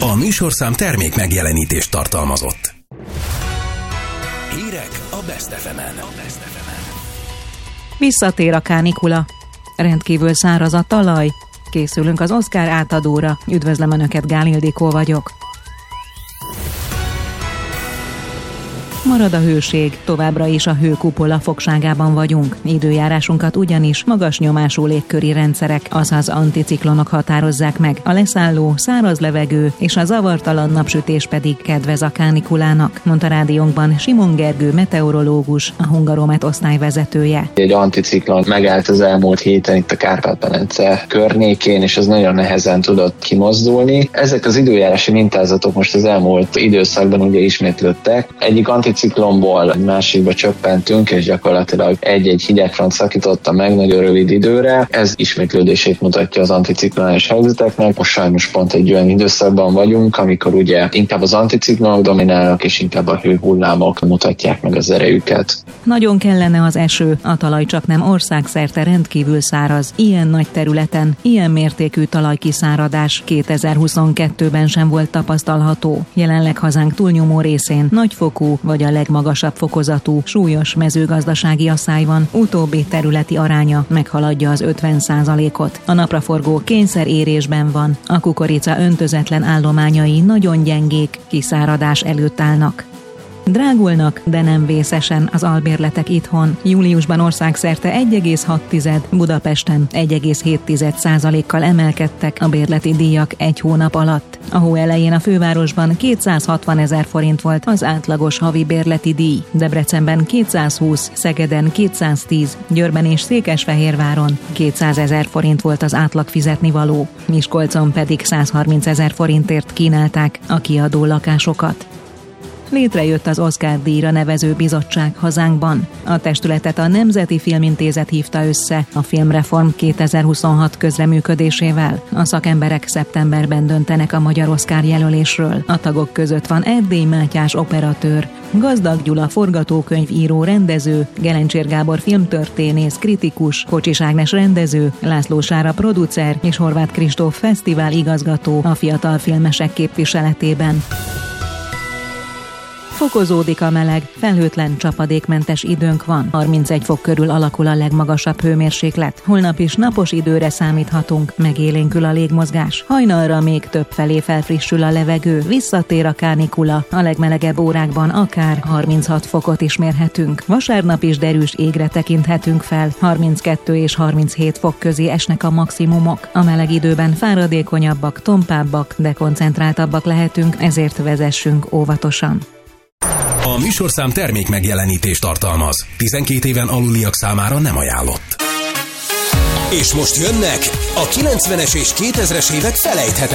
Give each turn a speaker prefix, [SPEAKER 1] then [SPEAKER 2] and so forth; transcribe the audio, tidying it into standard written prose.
[SPEAKER 1] A műsorszám termék megjelenítést tartalmazott. Hírek a Best FM-en.
[SPEAKER 2] Visszatér a kánikula. Rendkívül száraz a talaj. Készülünk az Oscar átadóra. Üdvözlöm Önöket, Gál Ildikó vagyok. Marad a hőség, továbbra is a hőkupola fogságában vagyunk. Időjárásunkat ugyanis magas nyomású légköri rendszerek, azaz anticiklonok határozzák meg. A leszálló, száraz levegő és a zavartalan napsütés pedig kedvez a kánikulának, mondta rádiónkban Simon Gergő meteorológus, a Hungaromet osztályvezetője.
[SPEAKER 3] Egy anticiklon megállt az elmúlt héten itt a Kárpát-medence környékén, és ez nagyon nehezen tudott kimozdulni. Ezek az időjárási mintázatok most az elmúlt időszakban ugye ismétlődtek. Egyik anticiklonból egy másikba csöppentünk, és gyakorlatilag egy-egy hidegfront szakította meg nagyon rövid időre. Ez ismétlődését mutatja az anticiklonális helyzeteknek. Most sajnos pont egy olyan időszakban vagyunk, amikor ugye inkább az anticiklonok dominálnak, és inkább a hőhullámok mutatják meg az erejüket.
[SPEAKER 2] Nagyon kellene az eső, a talaj csak nem országszerte rendkívül száraz. Ilyen nagy területen, ilyen mértékű talajkiszáradás 2022-ben sem volt tapasztalható. Jelenleg hazánk túlnyomó részén nagyfokú vagy a legmagasabb fokozatú súlyos mezőgazdasági asszály van, utóbbi területi aránya meghaladja az 50%-ot. A napraforgó kényszerérésben van, a kukorica öntözetlen állományai nagyon gyengék, kiszáradás előtt állnak. Drágulnak, de nem vészesen az albérletek itthon. Júliusban országszerte 1,6, Budapesten 1,7%-kal emelkedtek a bérleti díjak egy hónap alatt. A hó elején a fővárosban 260 000 forint volt az átlagos havi bérleti díj. Debrecenben 220, Szegeden 210, Győrben és Székesfehérváron 200 000 forint volt az átlag fizetnivaló. Miskolcon pedig 130 000 forintért kínálták a kiadó lakásokat. Létrejött az Oscar-díjra nevező bizottság hazánkban. A testületet a Nemzeti Filmintézet hívta össze a Filmreform 2026 közreműködésével. A szakemberek szeptemberben döntenek a magyar Oscar jelölésről. A tagok között van Erdély Mátyás operatőr, Gazdag Gyula forgatókönyvíró, rendező, Gelencsér Gábor filmtörténész, kritikus, Kocsis Ágnes rendező, László Sára producer és Horváth Kristóf fesztivál igazgató a fiatal filmesek képviseletében. Fokozódik a meleg, felhőtlen, csapadékmentes időnk van. 31 fok körül alakul a legmagasabb hőmérséklet. Holnap is napos időre számíthatunk, megélénkül a légmozgás. Hajnalra még többfelé felfrissül a levegő, visszatér a kánikula. A legmelegebb órákban akár 36 fokot is mérhetünk. Vasárnap is derűs égre tekinthetünk fel. 32 és 37 fok közé esnek a maximumok. A meleg időben fáradékonyabbak, tompábbak, de koncentráltabbak lehetünk, ezért vezessünk óvatosan.
[SPEAKER 1] A műsorszám termék megjelenítést tartalmaz. 12 éven aluliak számára nem ajánlott. És most jönnek a 90-es és 2000-es évek felejthetetlen